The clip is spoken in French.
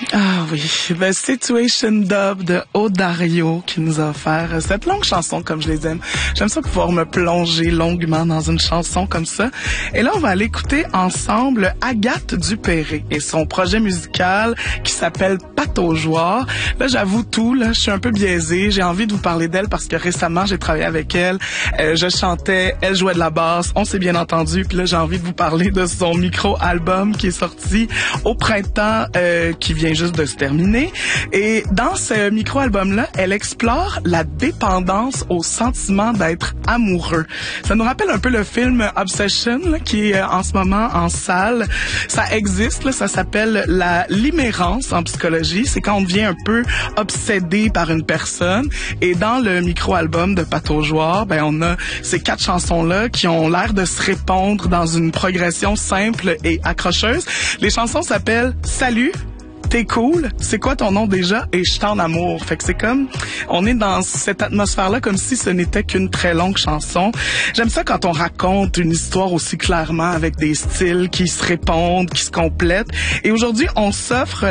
Ah oui, The Situation Dub de Odario qui nous a offert cette longue chanson comme je les aime. J'aime ça pouvoir me plonger longuement dans une chanson comme ça. Et là, on va aller écouter ensemble Agathe Dupéré et son projet musical qui s'appelle Pataugeoire. Là, j'avoue tout, là, je suis un peu biaisée. J'ai envie de vous parler d'elle parce que récemment, j'ai travaillé avec elle. Je chantais, elle jouait de la basse, on s'est bien entendu. Puis là, j'ai envie de vous parler de son micro-album qui est sorti au printemps, qui vient juste de se terminer. Et dans ce micro-album-là, elle explore la dépendance au sentiment d'être amoureux. Ça nous rappelle un peu le film Obsession, là, qui est en ce moment en salle. Ça existe, là, ça s'appelle la limérance en psychologie. C'est quand on devient un peu obsédé par une personne. Et dans le micro-album de Pataugeoire, ben, on a ces 4 chansons-là qui ont l'air de se répondre dans une progression simple et accrocheuse. Les chansons s'appellent Salut, T'es cool, c'est quoi ton nom déjà? Et je t'en amour. Fait que c'est comme, on est dans cette atmosphère-là comme si ce n'était qu'une très longue chanson. J'aime ça quand on raconte une histoire aussi clairement avec des styles qui se répondent, qui se complètent. Et aujourd'hui, on s'offre